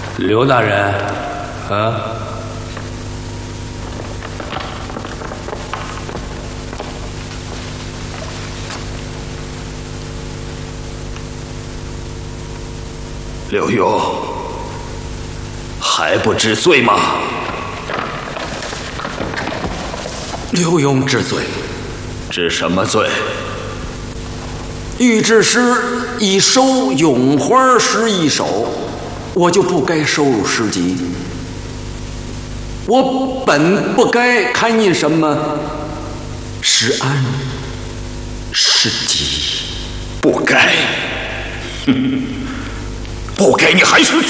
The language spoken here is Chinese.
刘大人，啊？ 刘墉，还不知罪吗？ 刘墉知罪。 知什么罪？ 御制诗已收咏花诗一首，我就不该收入诗集。我本不该刊印什么诗安、诗集， 不该。不该，你还是